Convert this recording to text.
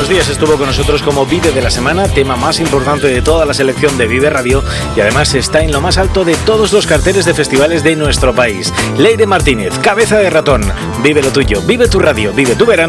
días estuvo con nosotros como Vive de la Semana, tema más importante de toda la selección de Vive Radio, y además está en lo más alto de todos los carteles de festivales de nuestro país. Leire Martínez, Cabeza de Ratón, vive lo tuyo, vive tu radio, vive tu verano.